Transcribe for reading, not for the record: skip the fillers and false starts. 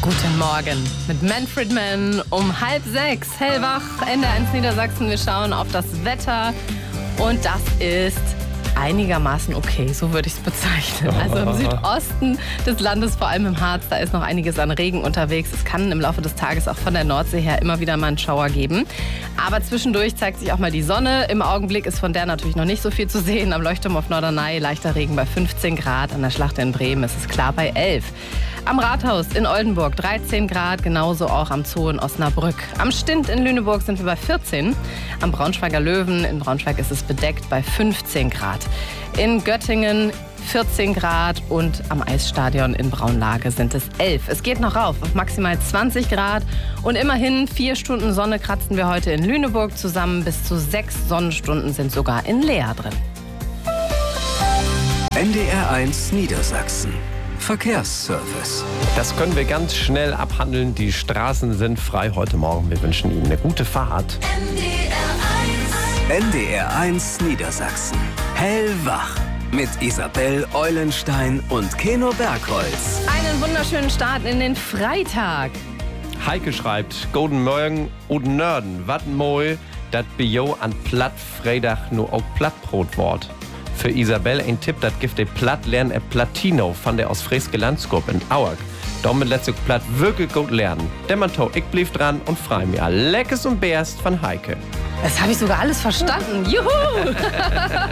Guten Morgen mit Manfred Mann um 5:30. Hellwach, NDR1 Niedersachsen. Wir schauen auf das Wetter und das ist einigermaßen okay, so würde ich es bezeichnen. Also im Südosten des Landes, vor allem im Harz, da ist noch einiges an Regen unterwegs. Es kann im Laufe des Tages auch von der Nordsee her immer wieder mal einen Schauer geben. Aber zwischendurch zeigt sich auch mal die Sonne. Im Augenblick ist von der natürlich noch nicht so viel zu sehen. Am Leuchtturm auf Norderney leichter Regen bei 15 Grad. An der Schlacht in Bremen ist es klar bei 11. Am Rathaus in Oldenburg 13 Grad, genauso auch am Zoo in Osnabrück. Am Stint in Lüneburg sind wir bei 14. Am Braunschweiger Löwen in Braunschweig ist es bedeckt bei 15 Grad. In Göttingen 14 Grad und am Eisstadion in Braunlage sind es 11. Es geht noch rauf auf maximal 20 Grad und immerhin 4 Stunden Sonne kratzen wir heute in Lüneburg zusammen. Bis zu 6 Sonnenstunden sind sogar in Leer drin. NDR1 Niedersachsen. Verkehrsservice. Das können wir ganz schnell abhandeln. Die Straßen sind frei heute Morgen. Wir wünschen Ihnen eine gute Fahrt. NDR1 Niedersachsen. Hellwach. Mit Isabel Eulenstein und Keno Bergholz. Einen wunderschönen Start in den Freitag. Heike schreibt, Guten Morgen und Nörden, wat moi, dat bio an platt Freitag nur auch Plattbrotwort. Für Isabel ein Tipp, das gibt ihr platt lernen, Platino von der aus Freske Landskop in Auerk. Damit lässt sich platt wirklich gut lernen. Der Manto, ich blieb dran und frei mir. Leckes und Bärst von Heike. Das habe ich sogar alles verstanden. Juhu!